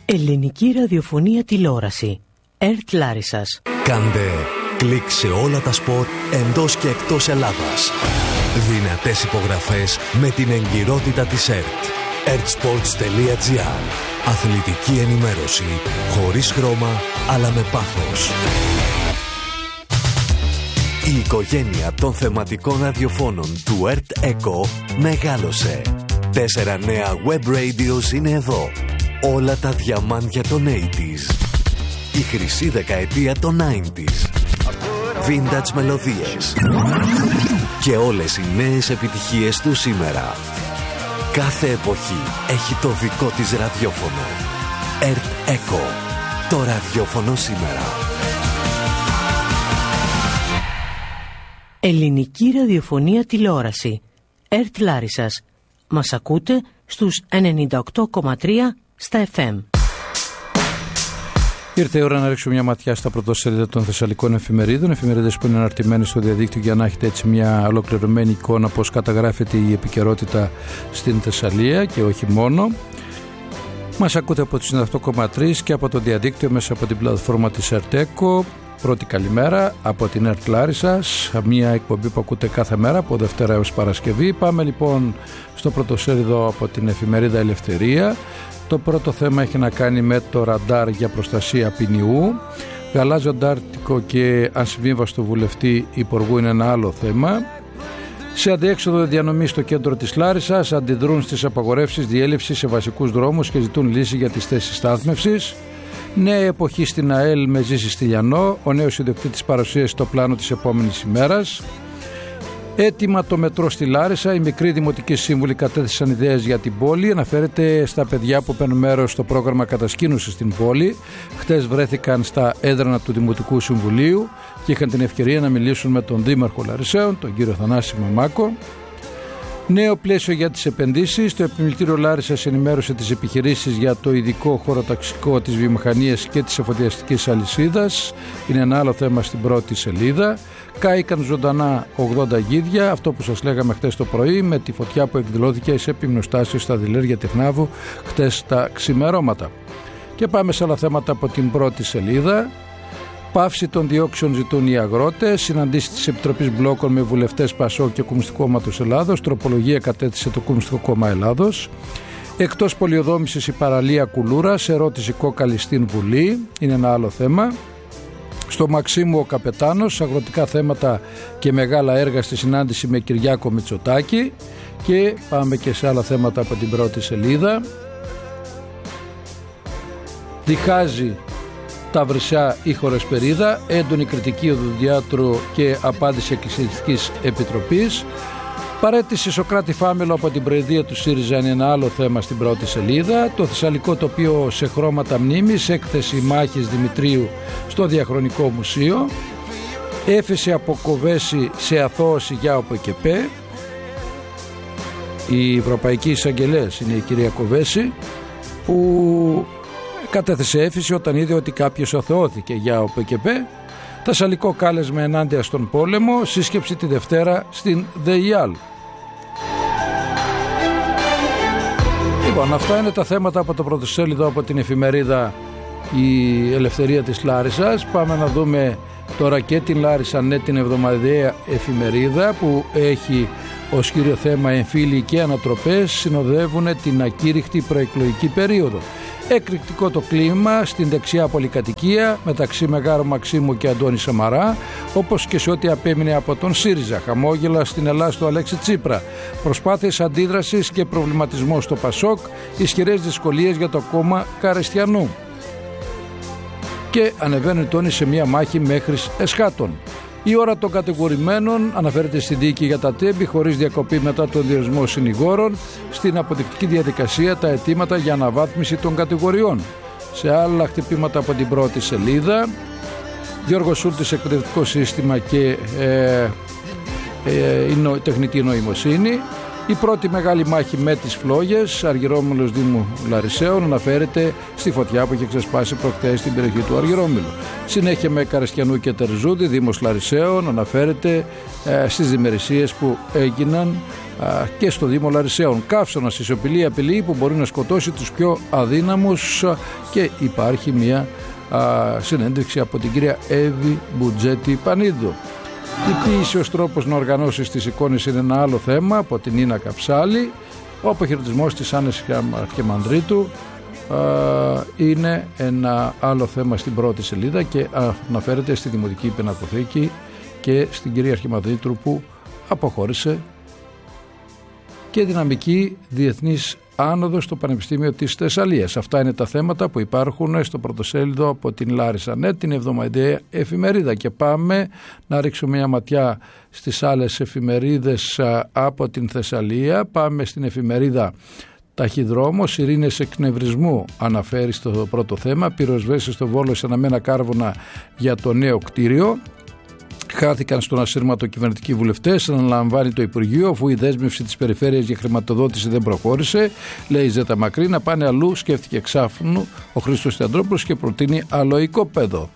Ελληνική ραδιοφωνία τηλεόραση. ΕΡΤ Λάρισσας. Κάντε κλικ σε όλα τα σπορ εντός και εκτός Ελλάδας. Δυνατές υπογραφές με την εγκυρότητα της ΕΡΤ. ertsports.gr. Αθλητική ενημέρωση χωρίς χρώμα αλλά με πάθος. Η οικογένεια των θεματικών ραδιοφώνων του ΕΡΤ ΕΚΟ μεγάλωσε. 4 νέα web radios είναι εδώ. Όλα τα διαμάντια των 80s. Η χρυσή δεκαετία των 90s. Vintage μελωδίες. Και όλες οι νέες επιτυχίες του σήμερα. Κάθε εποχή έχει το δικό της ραδιόφωνο. ΕΡΤ ΕΚΟ. Το ραδιόφωνο σήμερα. Ελληνική ραδιοφωνία τηλεόραση. ΕΡΤ Λάρισσας. Μας ακούτε στους 98,3 στα FM. Ήρθε η ώρα να ρίξουμε μια ματιά στα πρωτοσέλιδα των θεσσαλικών εφημερίδων. Εφημερίδες που είναι αναρτημένες στο διαδίκτυο για να έχετε έτσι μια ολοκληρωμένη εικόνα πώς καταγράφεται η επικαιρότητα στην Θεσσαλία και όχι μόνο. Μας ακούτε από τους 98,3 και από το διαδίκτυο μέσα από την πλατφόρμα της ΕΡΤ-ΕΚΟ. Πρώτη καλημέρα από την ΕΡΤ Λάρισσας, μια εκπομπή που ακούτε κάθε μέρα από Δευτέρα έως Παρασκευή. Πάμε λοιπόν στο πρωτοσέλιδο από την εφημερίδα Ελευθερία. Το πρώτο θέμα έχει να κάνει με το ραντάρ για προστασία ποινιού. Γαλάζιο αντάρτικο και ασυμβίβαστο βουλευτή Υπουργού είναι ένα άλλο θέμα. Σε αντιέξοδο διανομή στο κέντρο της Λάρισσας αντιδρούν στις απαγορεύσεις διέλευσης σε βασικούς δρόμους και ζητούν λύση για τις θέσεις στάθμευσης. Νέα εποχή στην ΑΕΛ με Ζήση Στυλιανό. Ο νέος ιδιοκτήτης παρουσίασε στο πλάνο της επόμενης ημέρας. Έτοιμα το μετρό στη Λάρισα. Οι μικροί δημοτικοί σύμβουλοι κατέθεσαν ιδέες για την πόλη. Αναφέρεται στα παιδιά που παίρνουν μέρος στο πρόγραμμα κατασκήνωσης στην πόλη. Χτες βρέθηκαν στα έδρανα του Δημοτικού Συμβουλίου και είχαν την ευκαιρία να μιλήσουν με τον Δήμαρχο Λαρισαίων, τον κύριο Θανάση Μαμάκο. Νέο πλαίσιο για τις επενδύσεις. Το Επιμελητήριο Λάρισσας ενημέρωσε τις επιχειρήσεις για το ειδικό χωροταξικό της βιομηχανίας και της εφοδιαστικής αλυσίδας. Είναι ένα άλλο θέμα στην πρώτη σελίδα. Κάηκαν ζωντανά 80 γίδια, αυτό που σας λέγαμε χτες το πρωί, με τη φωτιά που εκδηλώθηκε σε επιμνοστάσιο στα Δηλέρια Τεχνάβου χτες τα ξημερώματα. Και πάμε σε άλλα θέματα από την πρώτη σελίδα. Πάυση των διώξεων ζητούν οι αγρότες. Συναντήσεις της Επιτροπής Μπλόκων με βουλευτές ΠΑΣΟΚ και Κομμουνιστικού Κόμματος Ελλάδος. Τροπολογία κατέθεσε το Κομμουνιστικό Κόμμα Ελλάδος. Εκτός πολιοδόμησης η παραλία Κουλούρας. Ερώτηση κόκαλη στην Βουλή. Είναι ένα άλλο θέμα. Στο Μαξίμου ο Καπετάνος. Αγροτικά θέματα και μεγάλα έργα στη συνάντηση με Κυριάκο Μητσοτάκη. Και πάμε και σε άλλα θέματα από την πρώτη σελίδα. Διχάζει τα Βρυσιά η Χωρεσπερίδα, έντονη κριτική οδοντιάτρου και απάντηση Εκκλησιαστικής Επιτροπής. Παρέτηση Σωκράτη Φάμελο από την προεδρία του ΣΥΡΙΖΑ είναι ένα άλλο θέμα στην πρώτη σελίδα. Το Θεσσαλικό τοπίο σε χρώματα μνήμης, έκθεση μάχης Δημητρίου στο Διαχρονικό Μουσείο. Έφεση από Κοβέση σε αθώωση για ΟΠΕΚΕΠΕ. Η Ευρωπαϊκή Εισαγγελέας είναι η κυρία Κοβέση, που κατέθεσε έφεση όταν είδε ότι κάποιος αθωώθηκε για ΟΠΕΚΕΠΕ. Θεσσαλικό κάλεσμα ενάντια στον πόλεμο, σύσκεψη τη Δευτέρα στην ΔΕΙΑΛ. Λοιπόν, αυτά είναι τα θέματα από το πρωτοσέλιδο από την εφημερίδα η Ελευθερία της Λάρισσας. Πάμε να δούμε τώρα και την Λάρισα Ναι, την εβδομαδιαία εφημερίδα, που έχει ως κύριο θέμα εμφύλοι και ανατροπές συνοδεύουν την ακήρυχτη προεκλογική περίοδο. Εκρηκτικό το κλίμα στην δεξιά πολυκατοικία μεταξύ Μεγάρου Μαξίμου και Αντώνη Σαμαρά, όπως και σε ό,τι απέμεινε από τον ΣΥΡΙΖΑ. Χαμόγελα στην Ελλάδα του Αλέξη Τσίπρα. Προσπάθειες αντίδρασης και προβληματισμό στο ΠΑΣΟΚ. Ισχυρές δυσκολίες για το κόμμα Καρεστιανού. Και ανεβαίνουν οι τόνοι σε μια μάχη μέχρι εσχάτων. Η ώρα των κατηγορημένων αναφέρεται στη δίκη για τα Τέμπη, χωρίς διακοπή μετά τον διορισμό συνηγόρων. Στην αποδεικτική διαδικασία τα αιτήματα για αναβάθμιση των κατηγοριών. Σε άλλα χτυπήματα από την πρώτη σελίδα, Γιώργος Σούλτης, εκπαιδευτικό σύστημα και τεχνητή νοημοσύνη. Η πρώτη μεγάλη μάχη με τις φλόγες, Αργυρόμυλος Δήμου Λαρισαίων, αναφέρεται στη φωτιά που είχε ξεσπάσει προχτές στην περιοχή του Αργυρόμυλου. Συνέχεια με Καρεστιανού και Τερζούδη, Δήμος Λαρισαίων, αναφέρεται στις διμερησίες που έγιναν και στο Δήμο Λαρισαίων. Καύσωνας, η σιωπηλή απειλή που μπορεί να σκοτώσει τους πιο αδύναμους, και υπάρχει μια συνέντευξη από την κυρία Εύη Μπουτζέτη Πανίδου. Η ποίηση ως τρόπος να οργανώσεις τις εικόνες είναι ένα άλλο θέμα από την Ίνα Καψάλη. Ο αποχαιρετισμός της Άννης Αρχιμανδρίτου είναι ένα άλλο θέμα στην πρώτη σελίδα και αναφέρεται στη Δημοτική Πινακοθήκη και στην κυρία Αρχιμανδρίτου που αποχώρησε, και δυναμική διεθνής άνοδος στο Πανεπιστήμιο της Θεσσαλίας. Αυτά είναι τα θέματα που υπάρχουν στο πρωτοσέλιδο από την Λάρισα.net, την εβδομαδιαία εφημερίδα, και πάμε να ρίξουμε μια ματιά στις άλλες εφημερίδες από την Θεσσαλία. Πάμε στην εφημερίδα Ταχυδρόμος, ειρήνες εκνευρισμού αναφέρει στο πρώτο θέμα, πυροσβέστες στο Βόλο σε αναμένα κάρβωνα για το νέο κτίριο. Χάθηκαν στον ασύρματο κυβερνητικοί βουλευτές, αναλαμβάνει το Υπουργείο, αφού η δέσμευση της περιφέρειας για χρηματοδότηση δεν προχώρησε. Λέει η Ζέτα Μακρύ να πάνε αλλού, σκέφτηκε εξάφνου ο Χρήστος Θεαντρόπουλος και προτείνει άλλο οικόπεδο.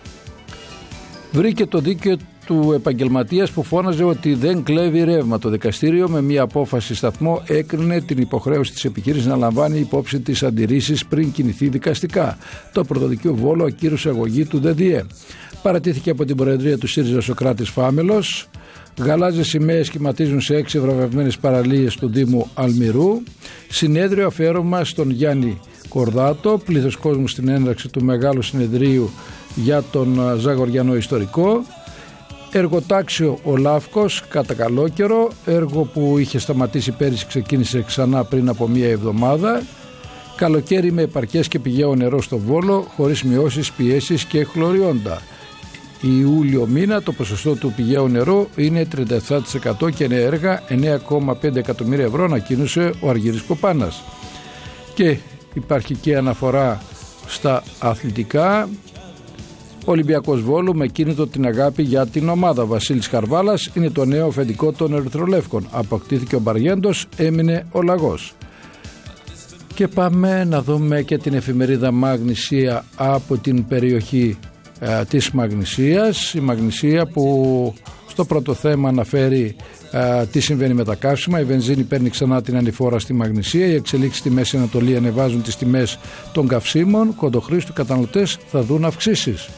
Βρήκε το δίκαιο του επαγγελματίας που φώναζε ότι δεν κλέβει ρεύμα. Το δικαστήριο με μια απόφαση σταθμό έκρινε την υποχρέωση της επιχείρησης να λαμβάνει υπόψη τις αντιρρήσεις πριν κινηθεί δικαστικά. Το Πρωτοδικείο Βόλο ακύρωσε αγωγή του ΔΔΕ. Παρατήθηκε από την Προεδρία του ΣΥΡΙΖΑ Σοκράτης Φάμελος. Γαλάζιες σημαίες σχηματίζουν σε 6 βραβευμένες παραλίες του Δήμου Αλμυρού. Συνέδριο αφιέρωμα στον Γιάννη Κορδάτο. Πλήθος κόσμου στην έναρξη του Μεγάλου Συνεδρίου για τον Ζαγοριανό Ιστορικό. Εργοτάξιο ο Λάφκος κατά καλό καιρό. Έργο που είχε σταματήσει πέρυσι ξεκίνησε ξανά πριν από μία εβδομάδα. Καλοκαίρι με επαρκές και πηγαίο νερό στο Βόλο, χωρίς μειώσεις, πιέσεις και χλωριόντα. Ιούλιο μήνα το ποσοστό του πηγαίου νερού είναι 37% και νέα έργα 9,5 εκατομμύρια ευρώ, ανακοίνωσε ο Αργύρης Κοπάνας. Και υπάρχει και αναφορά στα αθλητικά. Ολυμπιακός Βόλου με κίνητο την αγάπη για την ομάδα. Βασίλης Χαρβάλας είναι το νέο αφεντικό των Ερυθρολεύκων. Αποκτήθηκε ο Μπαριέντος, έμεινε ο Λαγός. Και πάμε να δούμε και την εφημερίδα Μαγνησία από την περιοχή της Μαγνησίας. Η Μαγνησία που στο πρώτο θέμα αναφέρει τι συμβαίνει με τα καύσιμα. Η βενζίνη παίρνει ξανά την ανηφόρα στη Μαγνησία. Οι εξελίξεις στη Μέση Ανατολή ανεβάζουν τις τιμές των καυσίμων. Κοντοχρήστου καταναλωτές θα δουν αυξήσεις.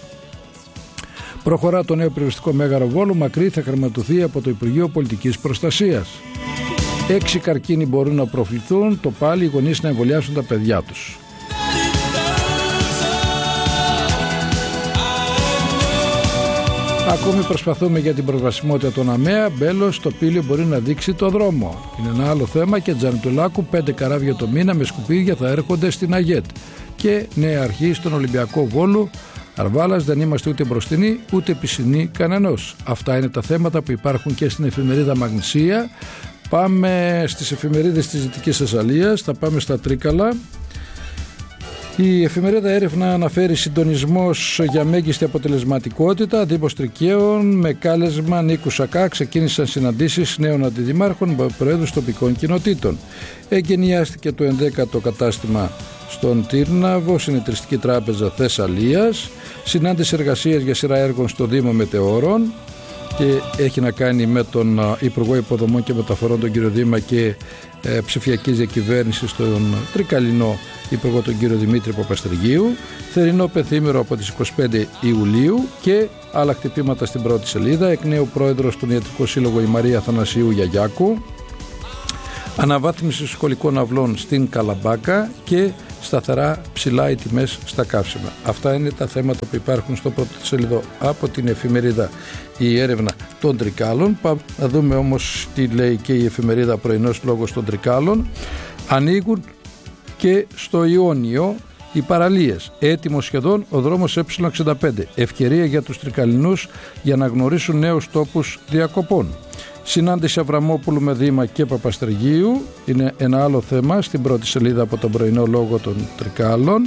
Προχωρά το νέο περιοριστικό μέγαρο Βόλου. Μακρύ θα χρηματοδοτηθεί από το Υπουργείο Πολιτικής Προστασίας. 6 καρκίνοι μπορούν να προφυληθούν, το πάλι οι γονείς να εμβολιάσουν τα παιδιά τους. Ακόμη προσπαθούμε για την προσβασιμότητα των ΑΜΕΑ. Μπέλος, το πύλιο μπορεί να δείξει το δρόμο. Είναι ένα άλλο θέμα. Και Τζανιτουλάκου, 5 καράβια το μήνα με σκουπίδια θα έρχονται στην ΑΓΕΤ. Και νέα αρχή στον Ολυμπιακό Βόλου. Αρβάλας, δεν είμαστε ούτε μπροστινοί ούτε πισινοί κανενός. Αυτά είναι τα θέματα που υπάρχουν και στην εφημερίδα Μαγνησία. Πάμε στις εφημερίδες της Δυτικής Θεσσαλίας, θα πάμε στα Τρίκαλα. Η εφημερίδα Έρευνα αναφέρει συντονισμός για μέγιστη αποτελεσματικότητα. Δήμος Τρικαίων με κάλεσμα Νίκου Σακά ξεκίνησαν συναντήσεις νέων αντιδημάρχων με προέδρους τοπικών κοινοτήτων. Εγκαινιάστηκε το 11ο κατάστημα στον Τύρναβο, Συνεταιριστική Τράπεζα Θεσσαλίας. Συνάντηση εργασίας για σειρά έργων στο Δήμο Μετεώρων και έχει να κάνει με τον Υπουργό Υποδομών και Μεταφορών, τον κύριο Δήμα, και ψηφιακής διακυβέρνησης στον Τρικαλινό Υπουργό, τον κύριο Δημήτρη Παπαστεργίου. Θερινό πενθήμερο από τις 25 Ιουλίου και άλλα χτυπήματα στην πρώτη σελίδα. Εκ νέου πρόεδρος του Ιατρικού Σύλλογο η Μαρία Θανασίου Γιαγιάκου. Αναβάθμιση σχολικών αυλών στην Καλαμπάκα και σταθερά ψηλά οι τιμές στα καύσιμα. Αυτά είναι τα θέματα που υπάρχουν στο πρώτο σελίδο από την εφημερίδα η Έρευνα των Τρικάλων. Πάμε να δούμε όμως τι λέει και η εφημερίδα Πρωινός Λόγος των Τρικάλων. Ανοίγουν και στο Ιόνιο οι παραλίες. Έτοιμο σχεδόν ο δρόμος Ε65. Ευκαιρία για τους Τρικαλινούς για να γνωρίσουν νέους τόπους διακοπών. Συνάντηση Αβραμόπουλου με Δήμα και Παπαστεργίου είναι ένα άλλο θέμα στην πρώτη σελίδα από τον Πρωινό Λόγο των Τρικάλων.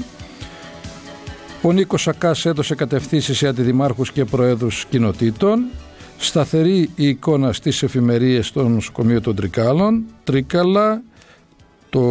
Ο Νίκος Σακάς έδωσε κατευθύνσεις σε αντιδημάρχους και προέδρους κοινοτήτων. Σταθερή η εικόνα στις εφημερίες στο νοσοκομείο των Τρικάλων. Τρίκαλα, το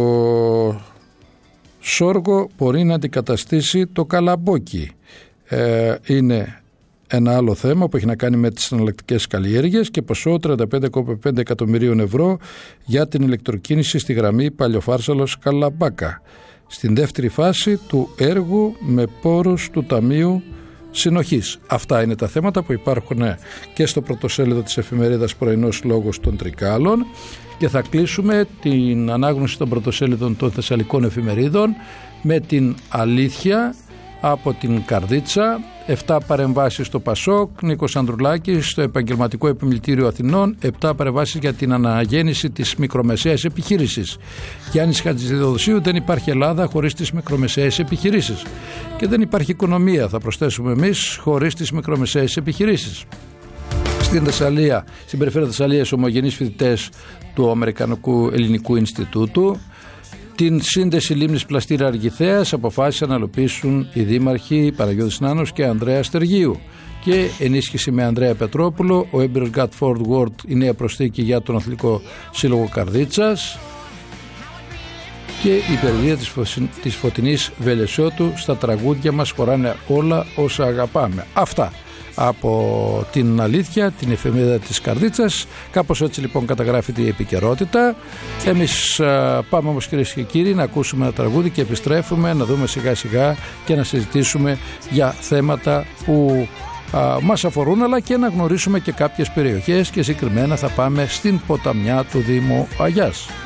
σόργο μπορεί να αντικαταστήσει το καλαμπόκι. Είναι ένα άλλο θέμα που έχει να κάνει με τις εναλλακτικές καλλιέργειες και ποσό 35,5 εκατομμυρίων ευρώ για την ηλεκτροκίνηση στη γραμμή Παλιοφάρσαλος Καλαμπάκα, στην δεύτερη φάση του έργου με πόρους του Ταμείου Συνοχής. Αυτά είναι τα θέματα που υπάρχουν και στο πρωτοσέλιδο της εφημερίδας Πρωινός Λόγος των Τρικάλων, και θα κλείσουμε την ανάγνωση των πρωτοσέλιδων των θεσσαλικών εφημερίδων με την αλήθεια από την Καρδίτσα. 7 παρεμβάσεις στο Πασόκ, Νίκος Ανδρουλάκης στο Επαγγελματικό Επιμελητήριο Αθηνών, 7 παρεμβάσεις για την αναγέννηση της μικρομεσαίας επιχείρησης. Γιάννης Χατζηδοδοσίου: δεν υπάρχει Ελλάδα χωρίς τις μικρομεσαίες επιχειρήσεις. Και δεν υπάρχει οικονομία, θα προσθέσουμε εμείς, χωρίς τις μικρομεσαίες επιχειρήσεις. Στην Θεσσαλία, στην περιφέρεια Θεσσαλίας, ομογενείς φοιτητές του Αμερικανικού Ελληνικού Ινστιτούτου. Την σύνδεση Λίμνης Πλαστήρα Αργιθέας αποφάσισαν να υλοποιήσουν οι δήμαρχοι Παναγιώτης Νάνος και Ανδρέας Στεργίου. Και ενίσχυση με Ανδρέα Πετρόπουλο, ο έμπειρος Γκάτφορντ Γουόρτ, η νέα προσθήκη για τον Αθλητικό Σύλλογο Καρδίτσας, και η παιδεία της Φωτεινής Βελεσιώτου. Στα τραγούδια μας χωράνε όλα όσα αγαπάμε. Αυτά από την αλήθεια, την εφημερίδα της Καρδίτσας. Κάπως έτσι λοιπόν καταγράφεται η επικαιρότητα. Εμείς πάμε όμως, κυρίες και κύριοι, να ακούσουμε ένα τραγούδι και επιστρέφουμε να δούμε σιγά σιγά και να συζητήσουμε για θέματα που μας αφορούν, αλλά και να γνωρίσουμε και κάποιες περιοχές, και συγκεκριμένα θα πάμε στην ποταμιά του Δήμου Αγιάς.